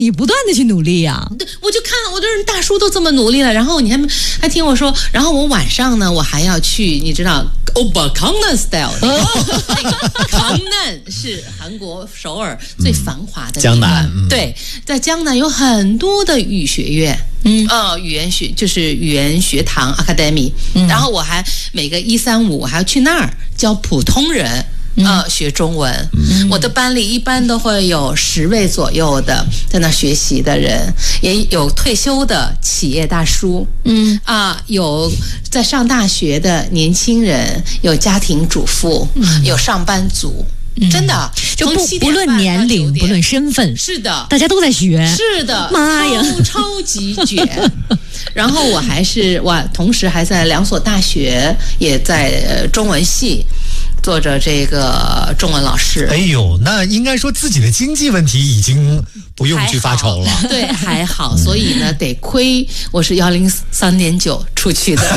你不断的去努力呀。 对，我就看我的人大叔都这么努力了，然后你还听我说，然后我晚上呢，我还要去，你知道Gangnam Style， Gangnam 是韩国首尔最繁华的江南， 对，在江南有很多的语学院。语言学就是语言学堂 Academy，然后我还每个1、3、5我还要去那儿教普通人学中文。我的班里一般都会有10位左右的在那学习的人，也有退休的企业大叔，有在上大学的年轻人，有家庭主妇，有上班族。真的， 就不论年龄，不论身份， 是的， 大家都在学。 是的， 妈呀， 超级卷。然后我同时还在2所大学，也在中文系做着这个中文老师。 哎呦，那应该说自己的经济问题已经不用去发愁了。 对，还好。所以呢，得亏我是103.9出去的。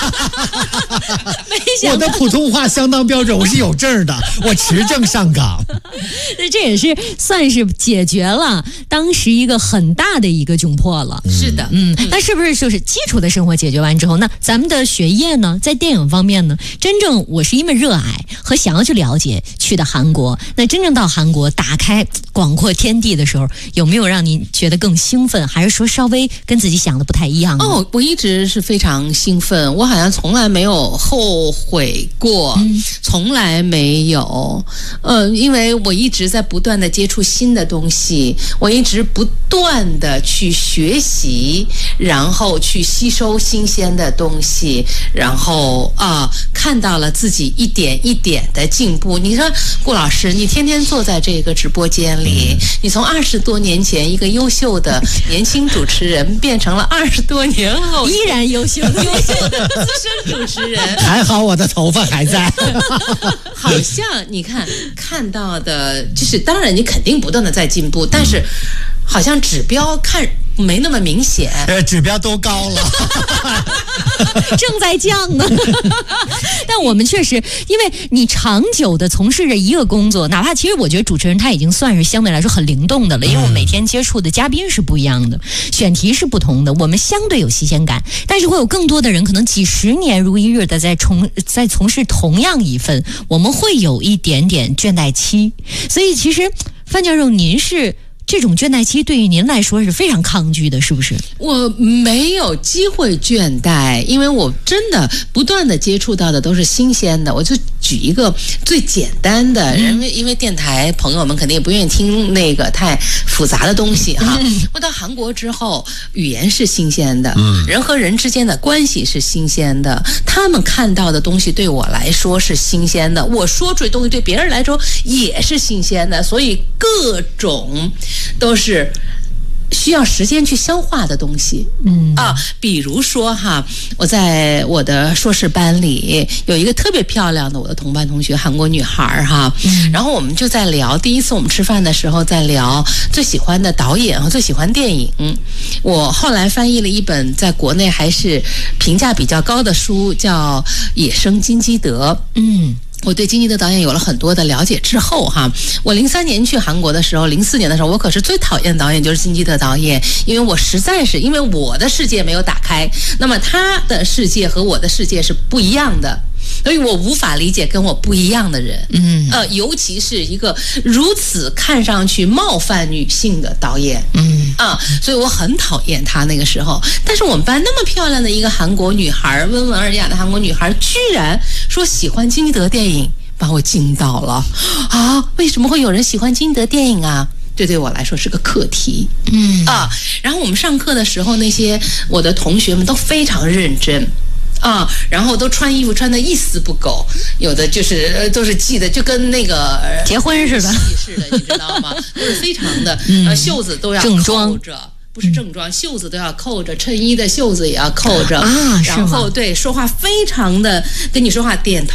我的普通话相当标准，我是有证的，我持证上岗。 那这也是算是解决了当时一个很大的一个窘迫了。 是的， 那是不是就是基础的生活解决完之后，那咱们的学业呢，在电影方面呢，真正我是因为热爱和想要去了解去的韩国，那真正到韩国打开广阔天地的时候，有没有让您觉得更兴奋，还是说稍微跟自己想的不太一样呢？ 我一直是非常兴奋，我好像从来没有后悔过，从来没有。因为我一直在不断的接触新的东西，我一直不断的去学习，然后去吸收新鲜的东西，然后看到了自己一点一点的进步。你说顾老师，你天天坐在这个直播间里，你从20多年前一个优秀的年轻主持人，变成了20多年后依然优秀的资深主持人。 还好我的头发还在。 好像你看到的，就是当然你肯定不断的在进步，但是好像指标看没那么明显。 指标都高了。 正在降呢。但我们确实，因为你长久的从事着一个工作，哪怕其实我觉得主持人他已经算是相对来说很灵动的了，因为我们每天接触的嘉宾是不一样的，选题是不同的，我们相对有新鲜感，但是会有更多的人可能几十年如一日的在从事同样一份，我们会有一点点倦怠期。所以其实范教授，您是这种倦怠期对于您来说是非常抗拒的，是不是？ 我没有机会倦怠，因为我真的不断的接触到的都是新鲜的。我就举一个最简单的，因为电台朋友们肯定也不愿意听那个太复杂的东西哈。我到韩国之后，语言是新鲜的，人和人之间的关系是新鲜的，他们看到的东西对我来说是新鲜的，我说出的东西对别人来说也是新鲜的，所以各种都是需要时间去消化的东西。比如说哈，我在我的硕士班里有一个特别漂亮的我的同班同学，韩国女孩哈，然后我们就在聊，第一次我们吃饭的时候在聊最喜欢的导演和最喜欢电影。我后来翻译了一本在国内还是评价比较高的书，叫《野生金基德》。我对金基德导演有了很多的了解之后哈，我03年去韩国的时候，04年的时候，我可是最讨厌的导演就是金基德导演，因为我实在是因为我的世界没有打开，那么他的世界和我的世界是不一样的，所以我无法理解跟我不一样的人。尤其是一个如此看上去冒犯女性的导演。所以我很讨厌他那个时候。但是我们班那么漂亮的一个韩国女孩，温文尔雅的韩国女孩，居然说喜欢金基德电影，把我惊到了啊！为什么会有人喜欢金基德电影啊？这对我来说是个课题。然后我们上课的时候，那些我的同学们都非常认真。然后都穿衣服穿得一丝不苟，有的就是都是系的，就跟那个结婚似的， 你知道吗？都是非常的，袖子都要扣着，不是正装，袖子都要扣着，衬衣的袖子也要扣着然后对说话非常的跟你说话点头